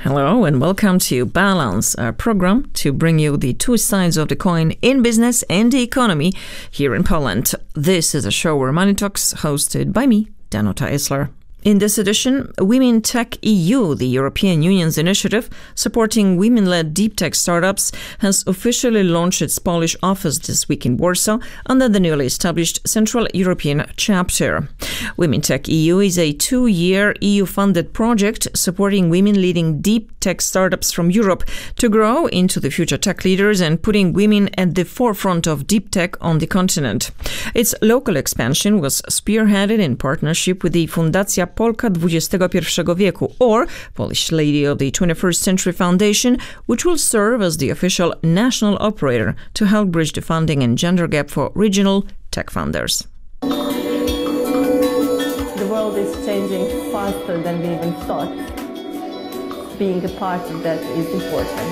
Hello and welcome to Balance, a program to bring you the two sides of the coin in business and the economy here in Poland. This is a show where money talks, hosted by me, Danuta Isler. In this edition, Women Tech EU, the European Union's initiative supporting women-led deep tech startups, has officially launched its Polish office this week in Warsaw under the newly established Central European chapter. Women Tech EU is a 2-year EU-funded project supporting women leading deep tech startups from Europe to grow into the future tech leaders and putting women at the forefront of deep tech on the continent. Its local expansion was spearheaded in partnership with the Fundacja Polka XXI wieku, or Polish Lady of the 21st Century Foundation, which will serve as the official national operator to help bridge the funding and gender gap for regional tech funders. The world is changing faster than we even thought. Being a part of that is important.